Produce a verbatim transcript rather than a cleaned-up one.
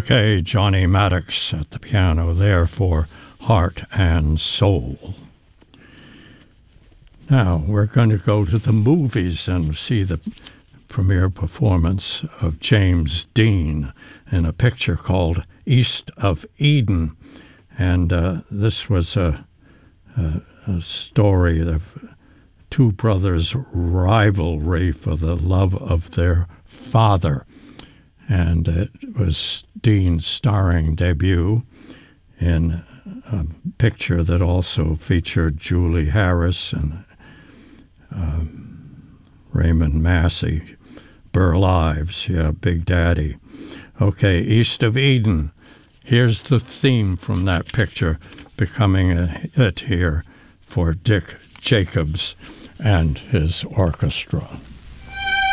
Okay, Johnny Maddox at the piano there for Heart and Soul. Now, we're going to go to the movies and see the premiere performance of James Dean in a picture called East of Eden. And uh, this was a, a, a story of two brothers' rivalry for the love of their father. And it was Dean's starring debut in a picture that also featured Julie Harris and uh, Raymond Massey. Burl Ives, yeah, Big Daddy. Okay, East of Eden. Here's the theme from that picture becoming a hit here for Dick Jacobs and his orchestra.